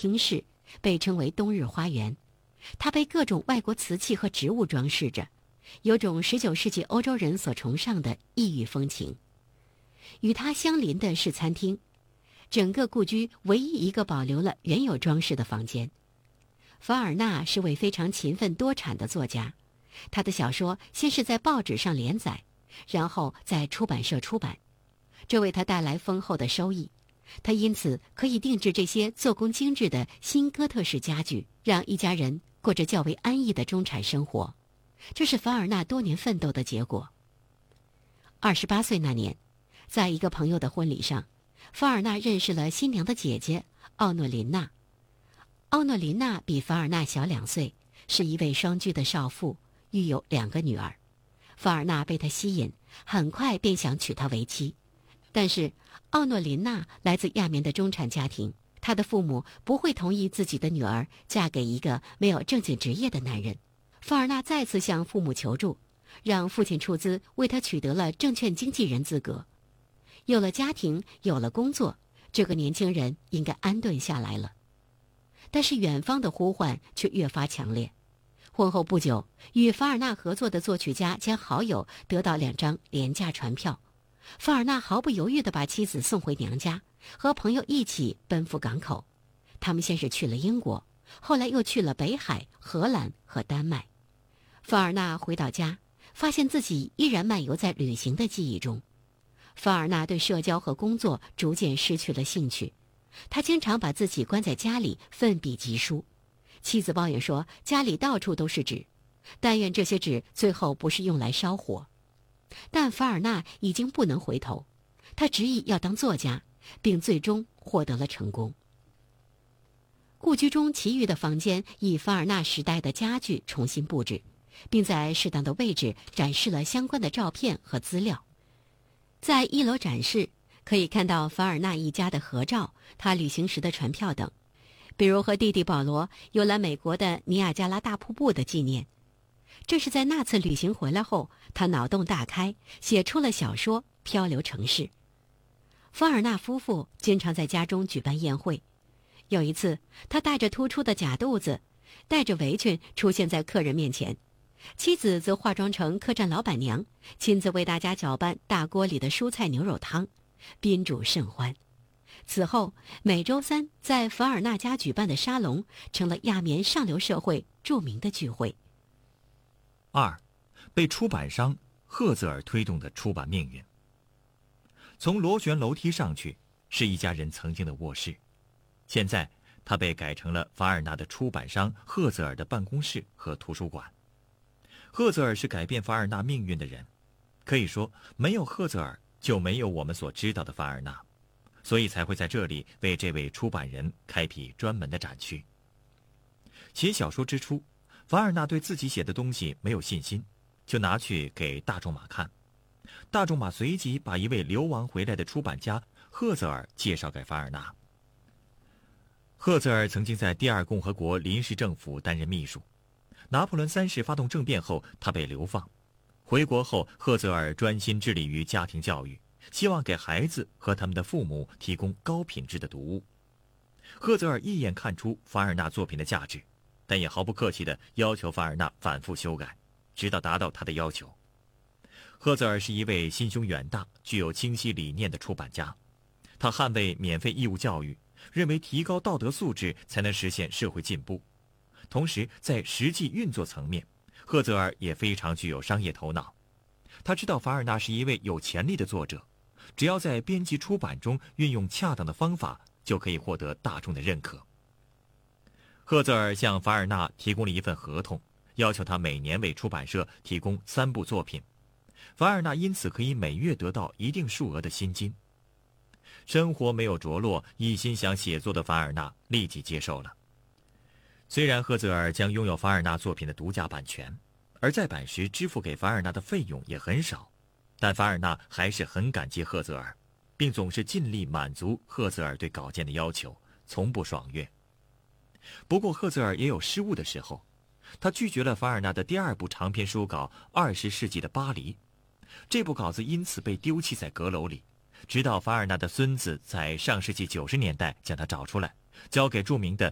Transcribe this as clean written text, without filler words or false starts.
厅室，被称为冬日花园。它被各种外国瓷器和植物装饰着，有种19世纪欧洲人所崇尚的异域风情。与它相邻的是餐厅，整个故居唯一一个保留了原有装饰的房间。凡尔纳是位非常勤奋多产的作家，他的小说先是在报纸上连载，然后在出版社出版，这为他带来丰厚的收益。他因此可以定制这些做工精致的新哥特式家具，让一家人过着较为安逸的中产生活。这是凡尔纳多年奋斗的结果。28岁那年，在一个朋友的婚礼上，凡尔纳认识了新娘的姐姐奥诺琳娜。奥诺琳娜比凡尔纳小2岁，是一位双居的少妇，育有2个女儿。凡尔纳被她吸引，很快便想娶她为妻。但是奥诺琳娜来自亚眠的中产家庭，她的父母不会同意自己的女儿嫁给一个没有正经职业的男人。凡尔纳再次向父母求助，让父亲出资为他取得了证券经纪人资格。有了家庭，有了工作，这个年轻人应该安顿下来了。但是远方的呼唤却越发强烈。婚后不久，与凡尔纳合作的作曲家将好友得到2张廉价船票。凡尔纳毫不犹豫地把妻子送回娘家，和朋友一起奔赴港口。他们先是去了英国，后来又去了北海、荷兰和丹麦。凡尔纳回到家，发现自己依然漫游在旅行的记忆中。凡尔纳对社交和工作逐渐失去了兴趣，他经常把自己关在家里奋笔疾书。妻子抱怨说，家里到处都是纸，但愿这些纸最后不是用来烧火。但凡尔纳已经不能回头，他执意要当作家，并最终获得了成功。故居中其余的房间以凡尔纳时代的家具重新布置，并在适当的位置展示了相关的照片和资料。在1楼展示，可以看到凡尔纳一家的合照，他旅行时的船票等，比如和弟弟保罗游览美国的尼亚加拉大瀑布的纪念。这是在那次旅行回来后，他脑洞大开，写出了小说《漂流城市》。凡尔纳夫妇经常在家中举办宴会。有一次，他带着突出的假肚子，戴着围裙出现在客人面前，妻子则化妆成客栈老板娘，亲自为大家搅拌大锅里的蔬菜牛肉汤，宾主甚欢。此后，每周3在凡尔纳家举办的沙龙成了亚眠上流社会著名的聚会。 2. 被出版商赫泽尔推动的出版命运。从螺旋楼梯上去是一家人曾经的卧室，现在它被改成了凡尔纳的出版商赫泽尔的办公室和图书馆。赫泽尔是改变凡尔纳命运的人，可以说没有赫泽尔就没有我们所知道的凡尔纳，所以才会在这里为这位出版人开辟专门的展区。写小说之初，凡尔纳对自己写的东西没有信心，就拿去给大仲马看。大仲马随即把一位流亡回来的出版家赫泽尔介绍给凡尔纳。赫泽尔曾经在第2共和国临时政府担任秘书。拿破仑3世发动政变后，他被流放。回国后，赫泽尔专心致力于家庭教育，希望给孩子和他们的父母提供高品质的读物。赫泽尔一眼看出凡尔纳作品的价值，但也毫不客气地要求凡尔纳反复修改，直到达到他的要求。赫泽尔是一位心胸远大、具有清晰理念的出版家。他捍卫免费义务教育，认为提高道德素质才能实现社会进步。同时，在实际运作层面，赫泽尔也非常具有商业头脑。他知道凡尔纳是一位有潜力的作者，只要在编辑出版中运用恰当的方法，就可以获得大众的认可。赫泽尔向凡尔纳提供了一份合同，要求他每年为出版社提供3部作品。凡尔纳因此可以每月得到一定数额的薪金。生活没有着落，一心想写作的凡尔纳立即接受了。虽然赫泽尔将拥有凡尔纳作品的独家版权，而在版时支付给凡尔纳的费用也很少，但凡尔纳还是很感激赫泽尔，并总是尽力满足赫泽尔对稿件的要求，从不爽约。不过赫泽尔也有失误的时候，他拒绝了凡尔纳的第2部长篇书稿《20世纪的巴黎》，这部稿子因此被丢弃在阁楼里，直到凡尔纳的孙子在上世纪90年代将它找出来，交给著名的